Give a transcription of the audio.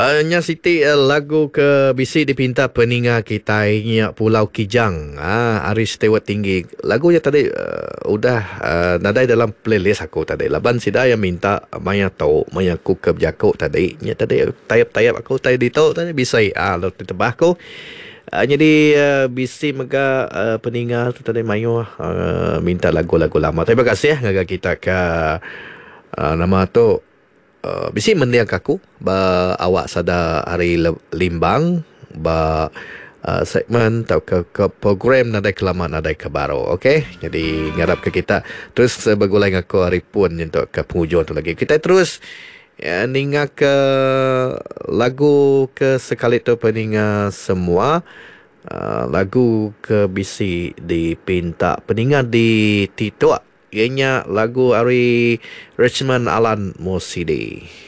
Nya Siti lagu ke bisi dipinta peninga kita nya Pulau Kijang. Aris Tewa Tinggi. Lagunya tadi udah nadai dalam playlist aku tadi. Laban sida yang minta maya tahu maya ku ke jako tadi. Nya tadi tayap aku tadi tahu tadi bisa lo tebah aku. Jadi bisi mega peninga tu tadi mayu minta lagu-lagu lama. Terima kasih ya ngaga kita ke nama tu bisi mendiang aku ba awak sada hari limbang ba segmen atau ke program nadai kelama nadai ke baru. Okey, jadi ngarap ke kita terus bergulai aku hari pun untuk ke penghujung tu lagi kita terus ninga ke lagu ke sekali tu peninga semua. Lagu ke bisi dipinta peninga di Tito ianya lagu Ari Richmond Alan Mosidi.